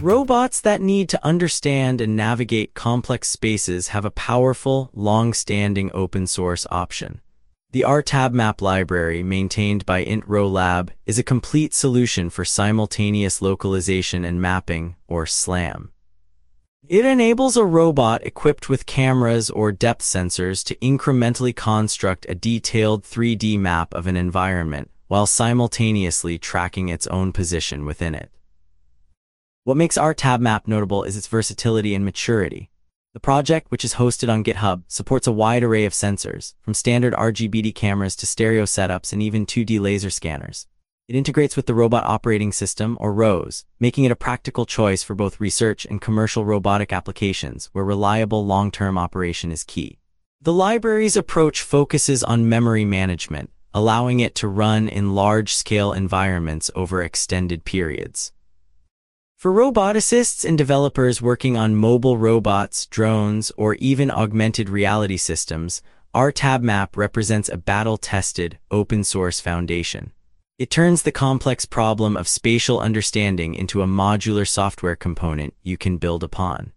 Robots that need to understand and navigate complex spaces have a powerful, long-standing open-source option. The RTabMap library, maintained by IntRo Lab, is a complete solution for simultaneous localization and mapping, or SLAM. It enables a robot equipped with cameras or depth sensors to incrementally construct a detailed 3D map of an environment while simultaneously tracking its own position within it. What makes RTabMap notable is its versatility and maturity. The project, which is hosted on GitHub, supports a wide array of sensors, from standard RGBD cameras to stereo setups and even 2D laser scanners. It integrates with the Robot Operating System, or ROS, making it a practical choice for both research and commercial robotic applications where reliable long-term operation is key. The library's approach focuses on memory management, allowing it to run in large-scale environments over extended periods. For roboticists and developers working on mobile robots, drones, or even augmented reality systems, RTabMap represents a battle-tested, open-source foundation. It turns the complex problem of spatial understanding into a modular software component you can build upon.